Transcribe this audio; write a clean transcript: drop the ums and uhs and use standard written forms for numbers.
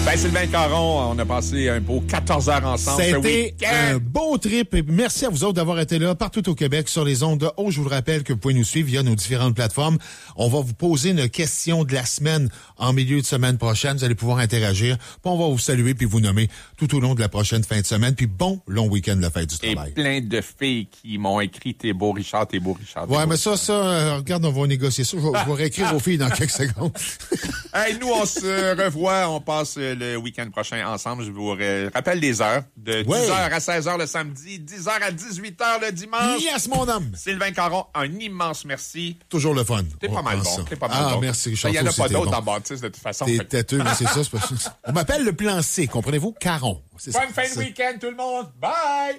Ben, Sylvain Caron, on a passé un beau 14 heures ensemble. C'était un beau trip. Et merci à vous autres d'avoir été là partout au Québec sur les ondes de haut. Je vous le rappelle que vous pouvez nous suivre via nos différentes plateformes. On va vous poser une question de la semaine en milieu de semaine prochaine. Vous allez pouvoir interagir. Puis on va vous saluer puis vous nommer tout au long de la prochaine fin de semaine. Puis bon long week-end de la fête du travail. Et plein de filles qui m'ont écrit « T'es beau, Richard, t'es beau, Richard. » Ouais, mais ça, regarde, on va négocier ça. Je vais réécrire aux filles dans quelques secondes. Hey, nous, on se revoit. On passe le week-end prochain ensemble. Je vous rappelle les heures. De 10h à 16h le samedi, 10h à 18h le dimanche. Yes, mon homme! Sylvain Caron, un immense merci. Toujours le fun. T'es pas mal bon. T'es pas mal bon. Merci, Richard. Il n'y en a pas d'autres en bâtisse, de toute façon. T'es têteux, mais c'est ça. On m'appelle le plan C, comprenez-vous? Caron. Bonne fin de week-end, tout le monde. Bye!